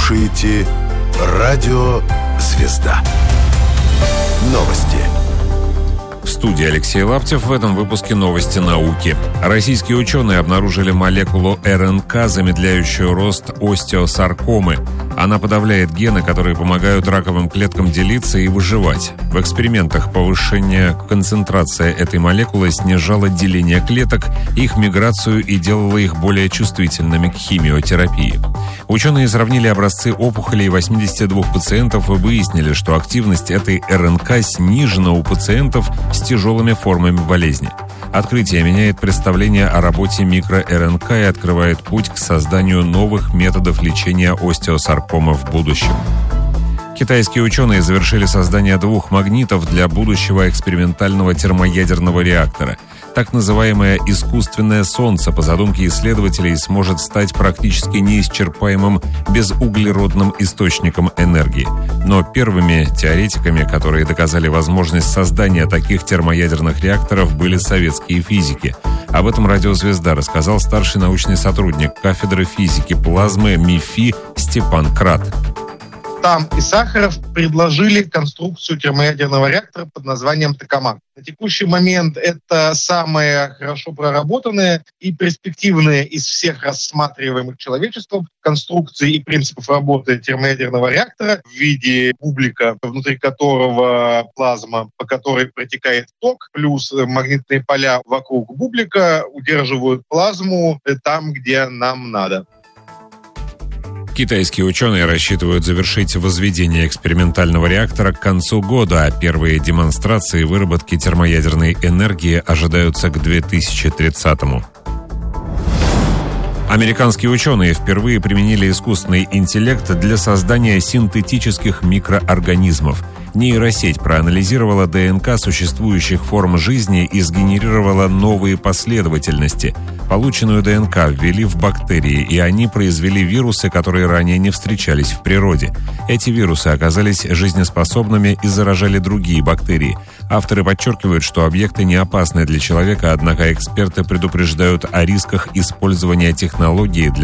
слушаете «Радио Звезда». Новости. В студии Алексей Лаптев. В этом выпуске новости науки. Российские ученые обнаружили молекулу РНК, замедляющую рост остеосаркомы. Она подавляет гены, которые помогают раковым клеткам делиться и выживать. В экспериментах повышение концентрации этой молекулы снижало деление клеток, их миграцию и делало их более чувствительными к химиотерапии. Ученые сравнили образцы опухолей 82 пациентов и выяснили, что активность этой РНК снижена у пациентов с тяжелыми формами болезни. Открытие меняет представление о работе микро-РНК и открывает путь к созданию новых методов лечения остеосаркомы в будущем. Китайские ученые завершили создание 2 магнитов для будущего экспериментального термоядерного реактора. Так называемое искусственное солнце, по задумке исследователей, сможет стать практически неисчерпаемым безуглеродным источником энергии. Но первыми теоретиками, которые доказали возможность создания таких термоядерных реакторов, были советские физики. Об этом «Радио Звезда» рассказал старший научный сотрудник кафедры физики плазмы МИФИ Степан Крат. Там и Сахаров предложили конструкцию термоядерного реактора под названием «Токамак». На текущий момент это самые хорошо проработанные и перспективные из всех рассматриваемых человечеством конструкций и принципов работы термоядерного реактора в виде бублика, внутри которого плазма, по которой протекает ток, плюс магнитные поля вокруг бублика удерживают плазму там, где нам надо. Китайские ученые рассчитывают завершить возведение экспериментального реактора к концу года, а первые демонстрации выработки термоядерной энергии ожидаются к 2030-му. Американские ученые впервые применили искусственный интеллект для создания синтетических микроорганизмов. Нейросеть проанализировала ДНК существующих форм жизни и сгенерировала новые последовательности. Полученную ДНК ввели в бактерии, и они произвели вирусы, которые ранее не встречались в природе. Эти вирусы оказались жизнеспособными и заражали другие бактерии. Авторы подчеркивают, что объекты не опасны для человека, однако эксперты предупреждают о рисках использования технологии для